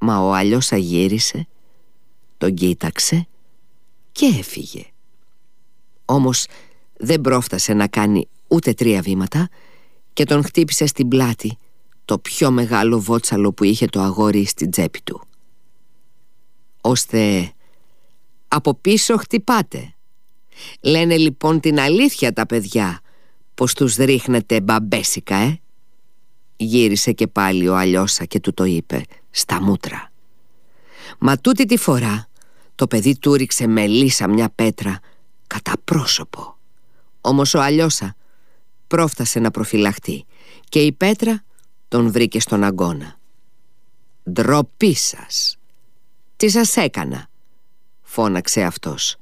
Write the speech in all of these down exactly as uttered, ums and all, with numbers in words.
Μα ο Αλιώσα γύρισε, τον κοίταξε και έφυγε. Όμως δεν πρόφτασε να κάνει ούτε τρία βήματα και τον χτύπησε στην πλάτη το πιο μεγάλο βότσαλο που είχε το αγόρι στην τσέπη του, ώστε «Από πίσω χτυπάτε. Λένε λοιπόν την αλήθεια τα παιδιά, πως τους ρίχνετε μπαμπέσικα, ε?» Γύρισε και πάλι ο Αλιώσα και του το είπε στα μούτρα. Μα τούτη τη φορά το παιδί του ρίξε με λύσα μια πέτρα κατά πρόσωπο. Όμως ο Αλιώσα πρόφτασε να προφυλαχτεί και η πέτρα τον βρήκε στον αγκώνα. «Ντροπή σας! Τι σας έκανα?» φώναξε αυτός.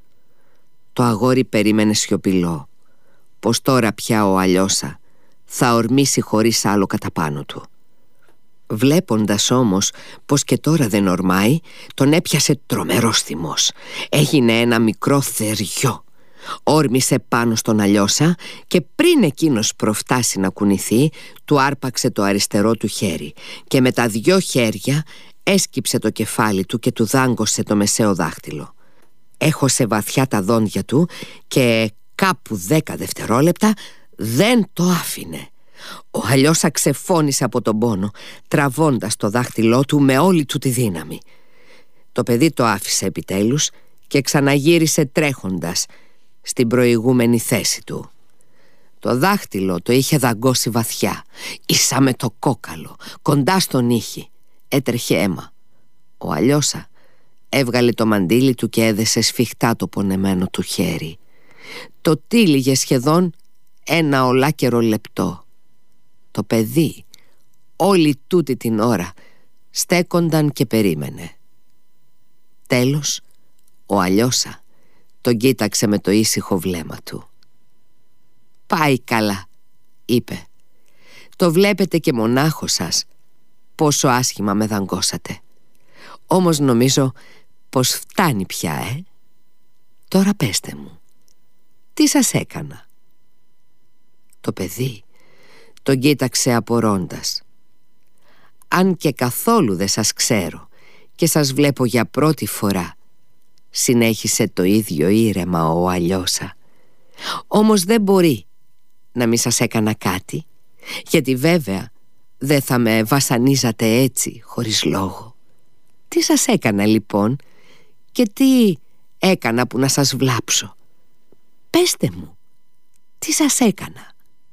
Το αγόρι περίμενε σιωπηλό πως τώρα πια ο Αλιώσα θα ορμήσει χωρίς άλλο κατά πάνω του. Βλέποντας όμως πως και τώρα δεν ορμάει, τον έπιασε τρομερός θυμός. Έγινε ένα μικρό θεριό. Όρμησε πάνω στον Αλιώσα και πριν εκείνος προφτάσει να κουνηθεί, του άρπαξε το αριστερό του χέρι και με τα δυο χέρια έσκυψε το κεφάλι του και του δάγκωσε το μεσαίο δάχτυλο. Έχωσε βαθιά τα δόντια του και κάπου δέκα δευτερόλεπτα δεν το άφηνε. Ο Αλιώσα ξεφώνησε από τον πόνο, τραβώντας το δάχτυλό του με όλη του τη δύναμη. Το παιδί το άφησε επιτέλους και ξαναγύρισε τρέχοντας στην προηγούμενη θέση του. Το δάχτυλο το είχε δαγκώσει βαθιά, ίσα με το κόκαλο, κοντά στον ήχη. Έτρεχε αίμα. Ο Αλιώσα έβγαλε το μαντίλι του και έδεσε σφιχτά το πονεμένο του χέρι. Το τύλιγε σχεδόν ένα ολάκερο λεπτό. Το παιδί όλη τούτη την ώρα στέκονταν και περίμενε. Τέλος ο Αλιώσα τον κοίταξε με το ήσυχο βλέμμα του. «Πάει καλά», είπε. «Το βλέπετε και μονάχος σας πόσο άσχημα με δαγκώσατε. Όμως νομίζω πως φτάνει πια, ε. Τώρα πέστε μου, τι σας έκανα?» Το παιδί τον κοίταξε απορώντας. «Αν και καθόλου δεν σας ξέρω και σας βλέπω για πρώτη φορά», συνέχισε το ίδιο ήρεμα ο Αλιώσα, «όμως δεν μπορεί να μην σας έκανα κάτι, γιατί βέβαια δεν θα με βασανίζατε έτσι χωρίς λόγο. Τι σας έκανα λοιπόν και τι έκανα που να σας βλάψω? Πέστε μου, τι σας έκανα?»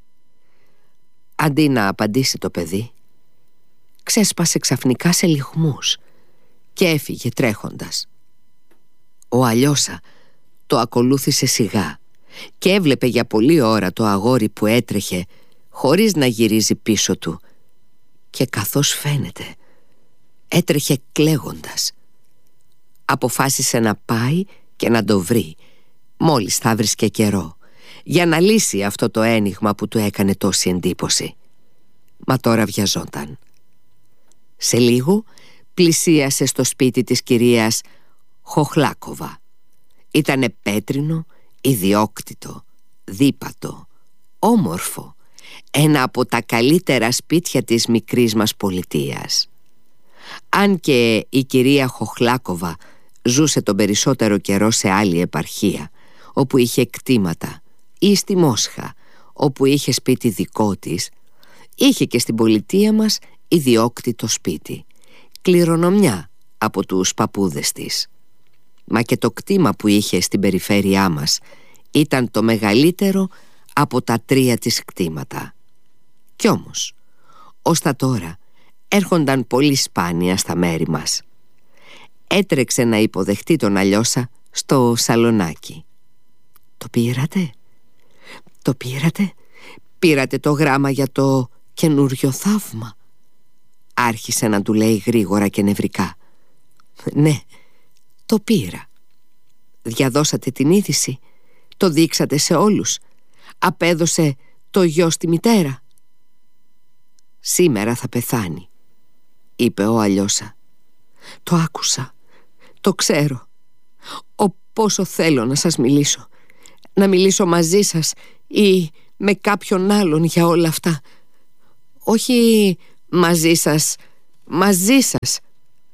Αντί να απαντήσει το παιδί, ξέσπασε ξαφνικά σε λυγμούς και έφυγε τρέχοντας. Ο Αλιώσα το ακολούθησε σιγά και έβλεπε για πολλή ώρα το αγόρι που έτρεχε χωρίς να γυρίζει πίσω του, και καθώς φαίνεται έτρεχε κλαίγοντας. Αποφάσισε να πάει και να το βρει μόλις θα βρίσκε καιρό, για να λύσει αυτό το ένιγμα που του έκανε τόση εντύπωση. Μα τώρα βιαζόταν. Σε λίγο πλησίασε στο σπίτι της κυρίας Χοχλάκοβα. Ήτανε πέτρινο, ιδιόκτητο, δίπατο, όμορφο, ένα από τα καλύτερα σπίτια της μικρής μας πολιτείας. Αν και η κυρία Χοχλάκοβα ζούσε τον περισσότερο καιρό σε άλλη επαρχία, όπου είχε κτήματα, ή στη Μόσχα, όπου είχε σπίτι δικό της, είχε και στην πολιτεία μας ιδιόκτητο σπίτι, κληρονομιά από τους παππούδες της. Μα και το κτήμα που είχε στην περιφέρειά μας ήταν το μεγαλύτερο από τα τρία της κτήματα. Κι όμως, ως τα τώρα έρχονταν πολύ σπάνια στα μέρη μας. Έτρεξε να υποδεχτεί τον Αλιώσα στο σαλονάκι. «Το πήρατε? Το πήρατε? Πήρατε το γράμμα για το καινούριο θαύμα?» Άρχισε να του λέει γρήγορα και νευρικά. «Ναι, το πήρα». «Διαδώσατε την είδηση? Το δείξατε σε όλους? Απέδωσε το γιο στη μητέρα?» «Σήμερα θα πεθάνει», είπε ο Αλιώσα. «Το άκουσα, το ξέρω. Ο πόσο θέλω να σας μιλήσω, να μιλήσω μαζί σας ή με κάποιον άλλον για όλα αυτά. Όχι μαζί σας, μαζί σας»,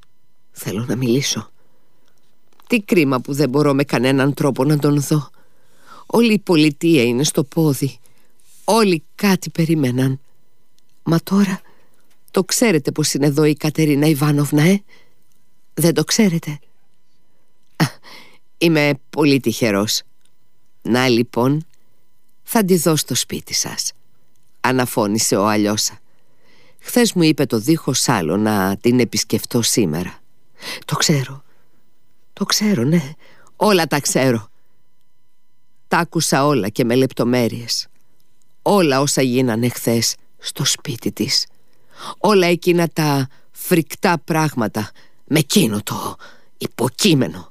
Θέλω να μιλήσω. Τι κρίμα που δεν μπορώ με κανέναν τρόπο να τον δω. Όλη η πολιτεία είναι στο πόδι. Όλοι κάτι περιμέναν. Μα τώρα το ξέρετε πως είναι εδώ η Κατερίνα Ιβάνοβνα, ε? Δεν το ξέρετε? Α, είμαι πολύ τυχερός. Να λοιπόν, θα τη δω στο σπίτι σας, αναφώνησε ο Αλιώσα. Χθες μου είπε το δίχως άλλο να την επισκεφτώ σήμερα. Το ξέρω. Το ξέρω, ναι. Όλα τα ξέρω. Τα άκουσα όλα και με λεπτομέρειες. Όλα όσα γίνανε χθες στο σπίτι της. Όλα εκείνα τα φρικτά πράγματα με εκείνο το υποκείμενο.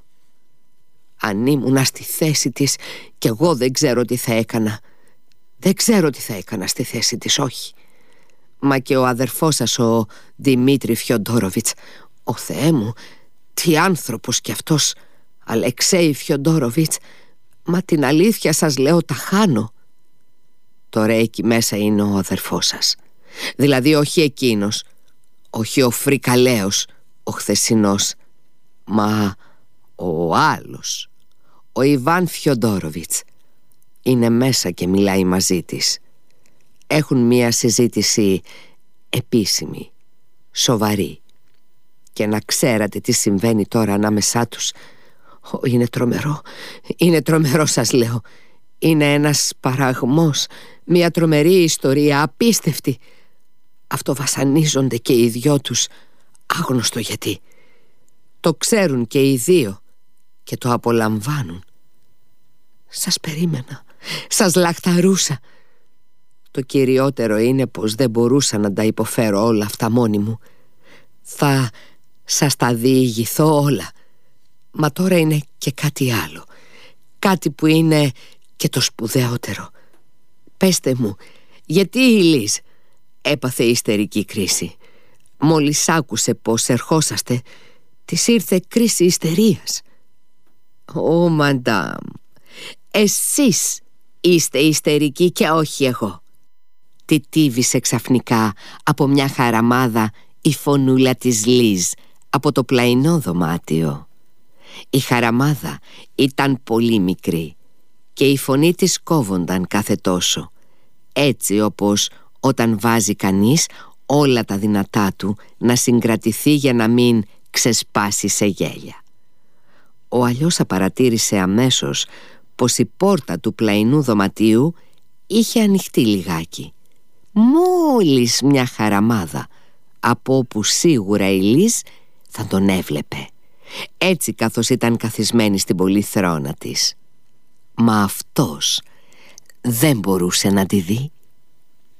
Αν ήμουνα στη θέση της, κι εγώ δεν ξέρω τι θα έκανα. Δεν ξέρω τι θα έκανα στη θέση της, όχι. Μα και ο αδερφός σας, ο Δημήτρη Φιοντόροβιτς, ο Θεέ μου, τι άνθρωπος κι αυτός, Αλεξέη Φιοντόροβιτς. Μα την αλήθεια σας λέω, τα χάνω. Τώρα εκεί μέσα είναι ο αδερφός σας. Δηλαδή όχι εκείνος, όχι ο φρικαλαίος, ο χθεσινός, μα ο άλλος, ο Ιβάν Φιοντόροβιτς. Είναι μέσα και μιλάει μαζί της. Έχουν μία συζήτηση επίσημη, σοβαρή. Και να ξέρατε τι συμβαίνει τώρα ανάμεσά τους. Είναι τρομερό, είναι τρομερό σας λέω. Είναι ένας παραγμός, μια τρομερή ιστορία, απίστευτη. Αυτοβασανίζονται και οι δυο τους, άγνωστο γιατί. Το ξέρουν και οι δύο και το απολαμβάνουν. Σας περίμενα, σας λαχταρούσα. Το κυριότερο είναι πως δεν μπορούσα να τα υποφέρω όλα αυτά μόνη μου. Θα σας τα διηγηθώ όλα. Μα τώρα είναι και κάτι άλλο. Κάτι που είναι και το σπουδαιότερο. Πέστε μου, γιατί η Λίζ έπαθε ιστερική κρίση? Μόλις άκουσε πως ερχόσαστε, της ήρθε κρίση ιστερίας. Ω μαντάμ, εσείς είστε ιστερικοί και όχι εγώ. Τιτίβησε ξαφνικά από μια χαραμάδα η φωνούλα της Λίζ από το πλαϊνό δωμάτιο. Η χαραμάδα ήταν πολύ μικρή και η φωνή της κόβονταν κάθε τόσο, έτσι όπως όταν βάζει κανείς όλα τα δυνατά του να συγκρατηθεί για να μην ξεσπάσει σε γέλια. Ο Αλιώσα παρατήρησε αμέσως πως η πόρτα του πλαϊνού δωματίου είχε ανοιχτεί λιγάκι. Μόλις μια χαραμάδα, από όπου σίγουρα η Λίζ θα τον έβλεπε, έτσι καθώς ήταν καθισμένη στην πολυθρόνα της. Μα αυτός δεν μπορούσε να τη δει.